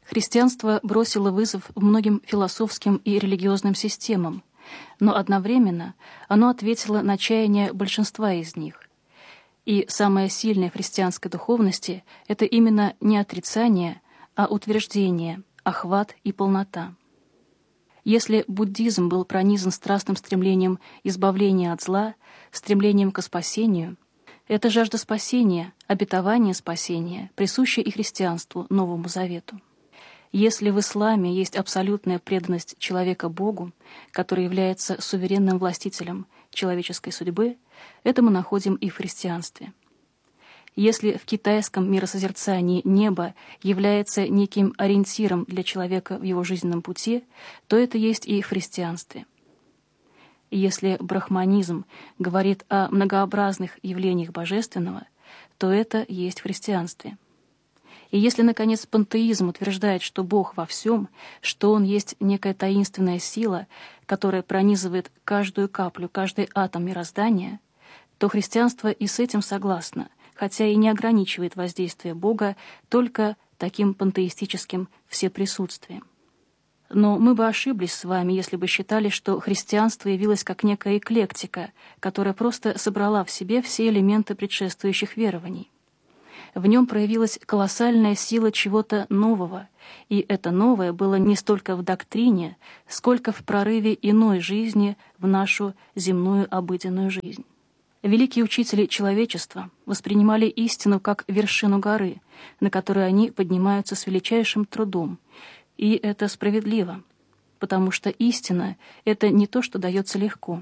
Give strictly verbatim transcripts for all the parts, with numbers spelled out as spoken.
Христианство бросило вызов многим философским и религиозным системам, но одновременно оно ответило на чаяния большинства из них. И самое сильное в христианской духовности — это именно не отрицание, а утверждение, охват и полнота. Если буддизм был пронизан страстным стремлением избавления от зла, стремлением к спасению, эта жажда спасения, обетование спасения присуща и христианству, Новому Завету. Если в исламе есть абсолютная преданность человека Богу, который является суверенным властителем человеческой судьбы, это мы находим и в христианстве. Если в китайском миросозерцании небо является неким ориентиром для человека в его жизненном пути, то это есть и в христианстве. Если брахманизм говорит о многообразных явлениях божественного, то это есть в христианстве. И если, наконец, пантеизм утверждает, что Бог во всем, что Он есть некая таинственная сила, которая пронизывает каждую каплю, каждый атом мироздания, то христианство и с этим согласно, хотя и не ограничивает воздействие Бога только таким пантеистическим всеприсутствием. Но мы бы ошиблись с вами, если бы считали, что христианство явилось как некая эклектика, которая просто собрала в себе все элементы предшествующих верований. В нем проявилась колоссальная сила чего-то нового, и это новое было не столько в доктрине, сколько в прорыве иной жизни в нашу земную обыденную жизнь. Великие учители человечества воспринимали истину как вершину горы, на которую они поднимаются с величайшим трудом, и это справедливо, потому что истина — это не то, что дается легко.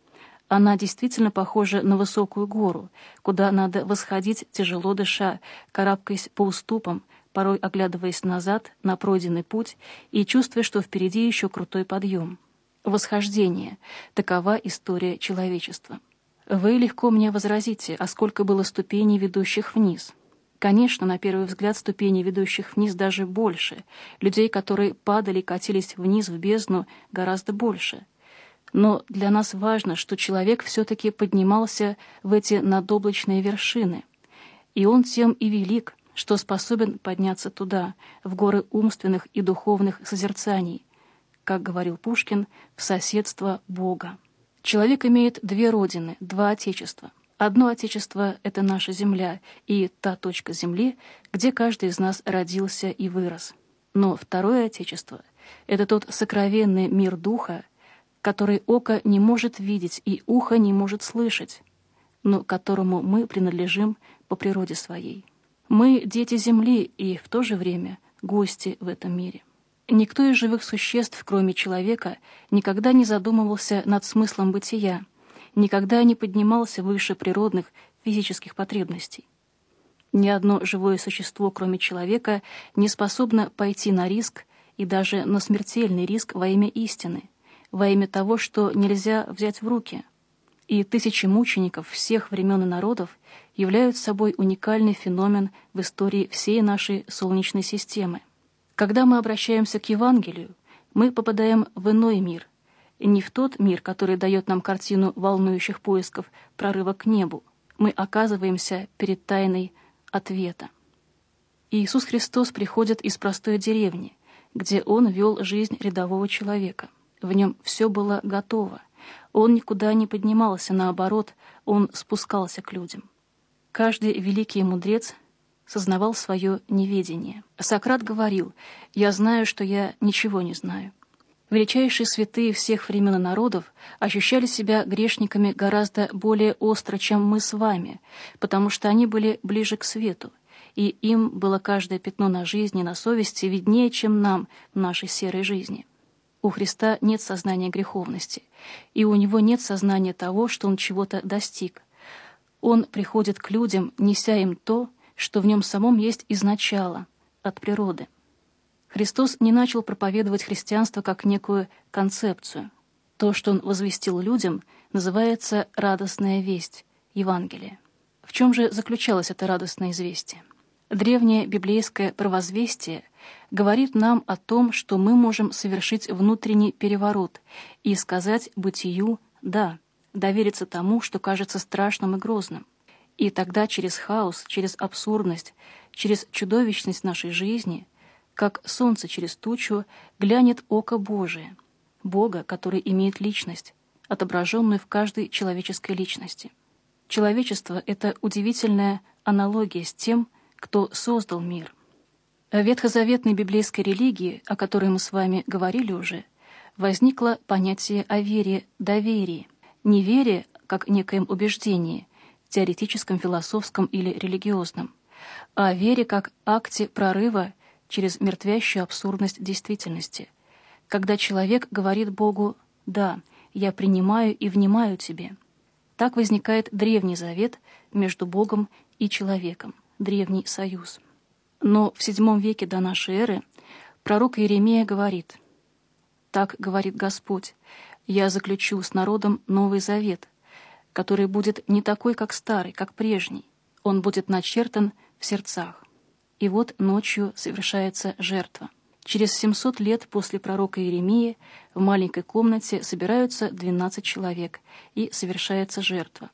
Она действительно похожа на высокую гору, куда надо восходить, тяжело дыша, карабкаясь по уступам, порой оглядываясь назад на пройденный путь и чувствуя, что впереди еще крутой подъем. Восхождение — такова история человечества. Вы легко мне возразите, а сколько было ступеней, ведущих вниз? Конечно, на первый взгляд, ступеней, ведущих вниз, даже больше. Людей, которые падали и катились вниз в бездну, гораздо больше. Но для нас важно, что человек все-таки поднимался в эти надоблачные вершины. И он тем и велик, что способен подняться туда, в горы умственных и духовных созерцаний, как говорил Пушкин, в соседство Бога. Человек имеет две родины, два отечества. Одно отечество — это наша земля и та точка земли, где каждый из нас родился и вырос. Но второе отечество — это тот сокровенный мир духа, который око не может видеть и ухо не может слышать, но которому мы принадлежим по природе своей. Мы — дети земли и в то же время гости в этом мире. Никто из живых существ, кроме человека, никогда не задумывался над смыслом бытия, никогда не поднимался выше природных физических потребностей. Ни одно живое существо, кроме человека, не способно пойти на риск и даже на смертельный риск во имя истины, во имя того, что нельзя взять в руки. И тысячи мучеников всех времен и народов являются собой уникальный феномен в истории всей нашей Солнечной системы. Когда мы обращаемся к Евангелию, мы попадаем в иной мир, не в тот мир, который дает нам картину волнующих поисков прорыва к небу. Мы оказываемся перед тайной ответа. Иисус Христос приходит из простой деревни, где Он вел жизнь рядового человека. В нем все было готово. Он никуда не поднимался, наоборот, Он спускался к людям. Каждый великий мудрец сознавал свое неведение. Сократ говорил: «Я знаю, что я ничего не знаю». Величайшие святые всех времен и народов ощущали себя грешниками гораздо более остро, чем мы с вами, потому что они были ближе к свету, и им было каждое пятно на жизни, на совести виднее, чем нам в нашей серой жизни. У Христа нет сознания греховности, и у Него нет сознания того, что Он чего-то достиг. Он приходит к людям, неся им то, что в нем самом есть изначало, от природы. Христос не начал проповедовать христианство как некую концепцию. То, что Он возвестил людям, называется «радостная весть» — Евангелие. В чем же заключалось это радостное известие? Древнее библейское провозвестие говорит нам о том, что мы можем совершить внутренний переворот и сказать бытию «да», довериться тому, что кажется страшным и грозным. И тогда через хаос, через абсурдность, через чудовищность нашей жизни Как солнце через тучу глянет око Божие, Бога, который имеет личность, отображенную в каждой человеческой личности. Человечество — это удивительная аналогия с тем, кто создал мир. В ветхозаветной библейской религии, о которой мы с вами говорили уже, возникло понятие о вере, доверии. Не вере, как некоем убеждении, теоретическом, философском или религиозном, а о вере как акте прорыва через мертвящую абсурдность действительности, когда человек говорит Богу «Да, я принимаю и внимаю тебе». Так возникает Древний Завет между Богом и человеком, Древний Союз. Но в седьмом веке до нашей эры пророк Иеремия говорит: «Так говорит Господь, я заключу с народом Новый Завет, который будет не такой, как старый, как прежний, он будет начертан в сердцах». И вот ночью совершается жертва. Через семьсот лет после пророка Иеремии в маленькой комнате собираются двенадцать человек, и совершается жертва.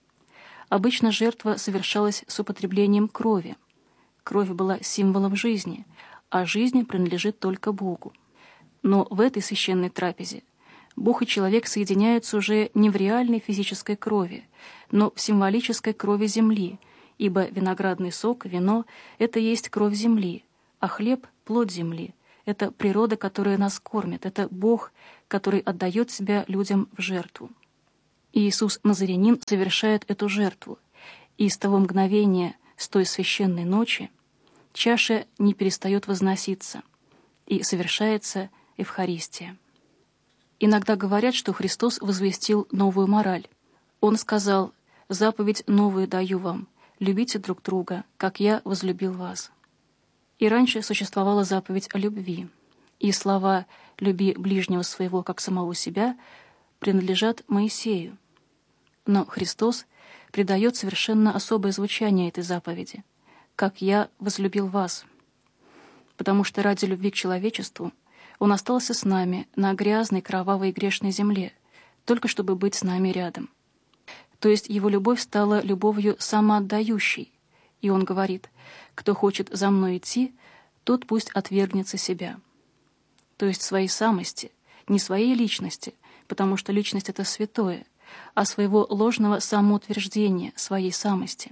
Обычно жертва совершалась с употреблением крови. Кровь была символом жизни, а жизнь принадлежит только Богу. Но в этой священной трапезе Бог и человек соединяются уже не в реальной физической крови, но в символической крови земли, ибо виноградный сок, вино — это есть кровь земли, а хлеб — плод земли. Это природа, которая нас кормит, это Бог, который отдает себя людям в жертву. И Иисус Назарянин совершает эту жертву, и с того мгновения, с той священной ночи, чаша не перестает возноситься, и совершается Евхаристия. Иногда говорят, что Христос возвестил новую мораль. Он сказал: «Заповедь новую даю вам, любите друг друга, как я возлюбил вас». И раньше существовала заповедь о любви, и слова «люби ближнего своего, как самого себя» принадлежат Моисею. Но Христос придает совершенно особое звучание этой заповеди: «как я возлюбил вас», потому что ради любви к человечеству Он остался с нами на грязной, кровавой и грешной земле, только чтобы быть с нами рядом. То есть Его любовь стала любовью самоотдающей, и Он говорит: «Кто хочет за мной идти, тот пусть отвергнется себя». То есть своей самости, не своей личности, потому что личность — это святое, а своего ложного самоутверждения, своей самости.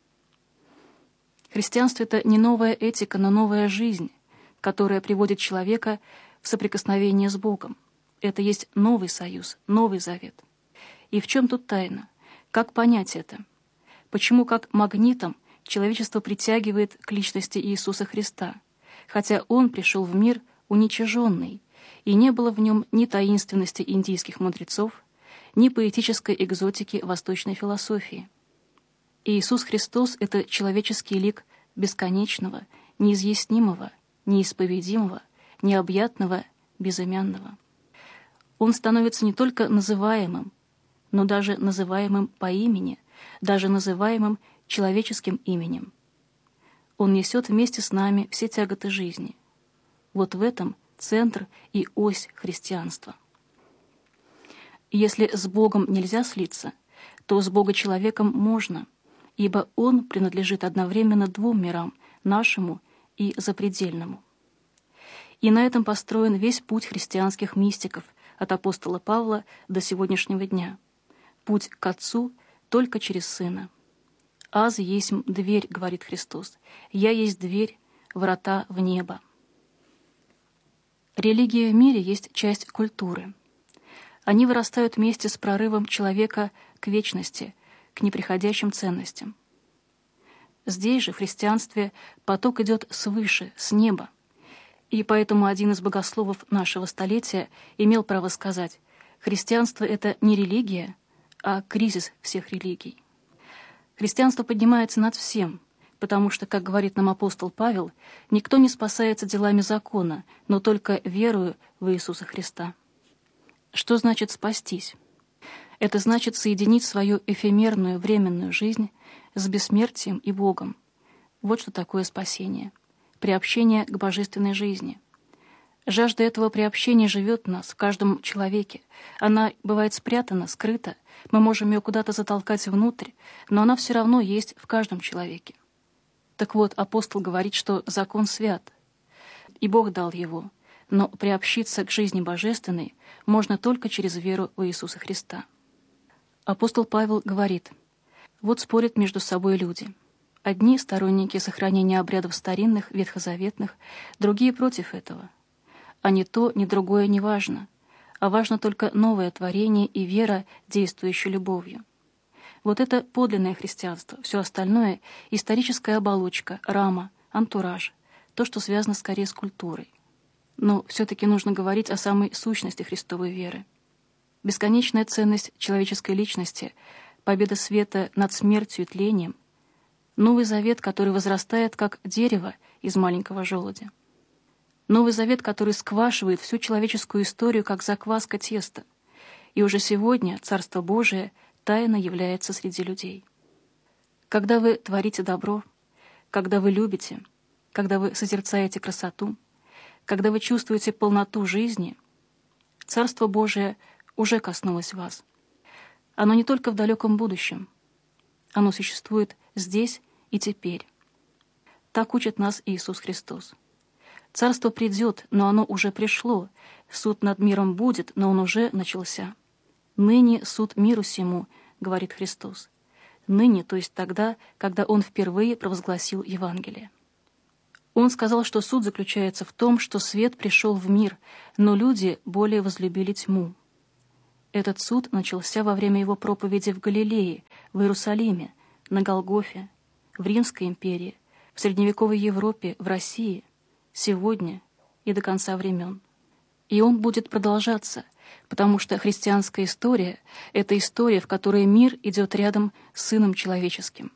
Христианство — это не новая этика, но новая жизнь, которая приводит человека в соприкосновение с Богом. Это есть новый союз, новый завет. И в чем тут тайна? Как понять это? Почему как магнитом человечество притягивает к личности Иисуса Христа, хотя Он пришел в мир уничиженный, и не было в нем ни таинственности индийских мудрецов, ни поэтической экзотики восточной философии? Иисус Христос — это человеческий лик бесконечного, неизъяснимого, неисповедимого, необъятного, безымянного. Он становится не только называемым, но даже называемым по имени, даже называемым человеческим именем. Он несет вместе с нами все тяготы жизни. Вот в этом центр и ось христианства. Если с Богом нельзя слиться, то с Богочеловеком можно, ибо Он принадлежит одновременно двум мирам, нашему и запредельному. И на этом построен весь путь христианских мистиков от апостола Павла до сегодняшнего дня. Путь к Отцу только через Сына. «Аз есмь дверь», — говорит Христос, — «Я есть дверь, врата в небо». Религия в мире есть часть культуры. Они вырастают вместе с прорывом человека к вечности, к неприходящим ценностям. Здесь же, в христианстве, поток идет свыше, с неба. И поэтому один из богословов нашего столетия имел право сказать: христианство — это не религия, а кризис всех религий. Христианство поднимается над всем, потому что, как говорит нам апостол Павел, никто не спасается делами закона, но только верою в Иисуса Христа. Что значит спастись? Это значит соединить свою эфемерную временную жизнь с бессмертием и Богом. Вот что такое спасение. Приобщение к божественной жизни. Жажда этого приобщения живет в нас, в каждом человеке. Она бывает спрятана, скрыта. Мы можем ее куда-то затолкать внутрь, но она все равно есть в каждом человеке. Так вот, апостол говорит, что закон свят. и Бог дал его, но приобщиться к жизни божественной можно только через веру в Иисуса Христа. Апостол Павел говорит: «Вот спорят между собой люди. Одни — сторонники сохранения обрядов старинных, ветхозаветных, другие — против этого. А ни то, ни другое не важно, а важно только новое творение и вера, действующая любовью. Вот это подлинное христианство, все остальное — историческая оболочка, рама, антураж, то, что связано скорее с культурой. Но все-таки нужно говорить о самой сущности Христовой веры. Бесконечная ценность человеческой личности, победа света над смертью и тлением, Новый Завет, который возрастает, как дерево из маленького желудя. Новый Завет, который сквашивает всю человеческую историю, как закваска теста. И уже сегодня Царство Божие тайно является среди людей. Когда вы творите добро, когда вы любите, когда вы созерцаете красоту, когда вы чувствуете полноту жизни, Царство Божие уже коснулось вас. Оно не только в далеком будущем. Оно существует здесь и теперь. Так учит нас Иисус Христос. Царство придет, но оно уже пришло. Суд над миром будет, но он уже начался. «Ныне суд миру сему», — говорит Христос. Ныне, то есть тогда, когда Он впервые провозгласил Евангелие. Он сказал, что суд заключается в том, что свет пришел в мир, но люди более возлюбили тьму. Этот суд начался во время Его проповеди в Галилее, в Иерусалиме, на Голгофе, в Римской империи, в средневековой Европе, в России, сегодня и до конца времен. И он будет продолжаться, потому что христианская история — это история, в которой мир идет рядом с Сыном Человеческим.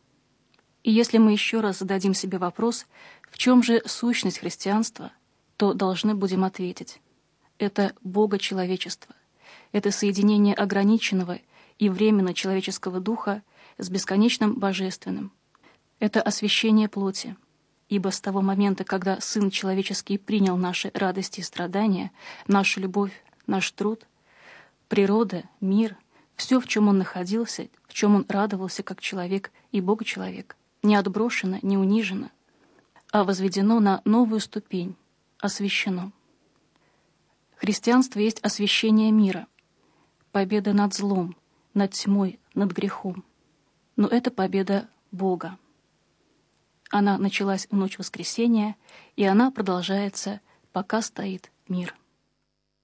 И если мы еще раз зададим себе вопрос, в чем же сущность христианства, то должны будем ответить: это Бога-человечество, это соединение ограниченного и временно человеческого духа с бесконечным божественным, это освящение плоти. Ибо с того момента, когда Сын Человеческий принял наши радости и страдания, нашу любовь, наш труд, природа, мир, все, в чем Он находился, в чем Он радовался как человек и Бога-человек, не отброшено, не унижено, а возведено на новую ступень, освящено. Христианство есть освящение мира, победа над злом, над тьмой, над грехом. Но это победа Бога. Она началась в ночь воскресения, и она продолжается, пока стоит мир.